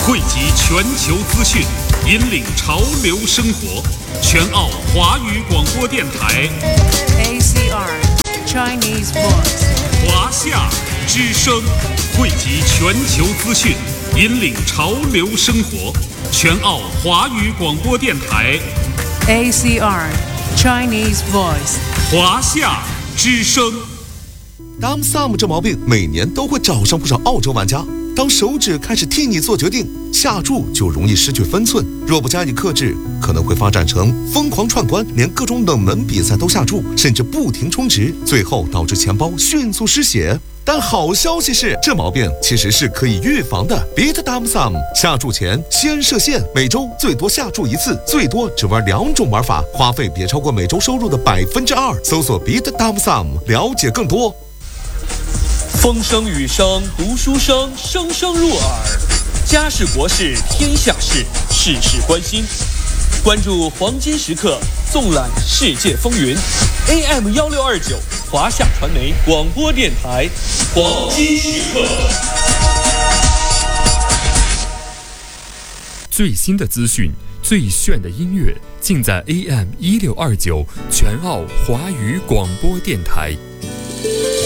汇集全球资讯，引领潮流生活。全澳华语广播电台 ACR Chinese Voice 华夏之声，汇集全球资讯，引领潮流生活。全澳华语广播电台 ACR Chinese Voice 华夏之声。 Dam Sum 这毛病每年都会找上不少澳洲玩家。当手指开始替你做决定，下注就容易失去分寸。若不加以克制，可能会发展成疯狂串关，连各种冷门比赛都下注，甚至不停充值，最后导致钱包迅速失血。但好消息是，这毛病其实是可以预防的。Beat Dam Sum 下注前先设限，每周最多下注一次，最多只玩2种玩法，花费别超过每周收入的2%。搜索 Beat Dam Sum 了解更多。 风声雨声读书声，声声入耳。家事国事天下事，事事关心。关注黄金时刻，纵览世界风云。AM1629华夏传媒广播电台，黄金时刻。 最新的资讯，最炫的音乐，尽在 AM1629全澳华语广播电台。